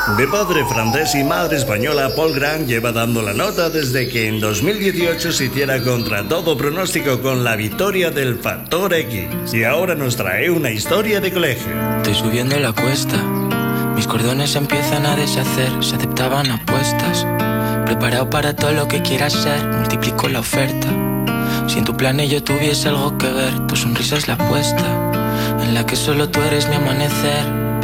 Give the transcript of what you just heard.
De padre francés y madre española, Paul Grant lleva dando la nota desde que en 2018 se hiciera contra todo pronóstico con la victoria del Factor X. Y ahora nos trae una historia de colegio. Estoy subiendo la cuesta, mis cordones empiezan a deshacer, se aceptaban apuestas. Preparado para todo lo que quieras ser, multiplico la oferta. Si en tu planillo tuviese algo que ver, tu sonrisa es la apuesta, en la que solo tú eres mi amanecer.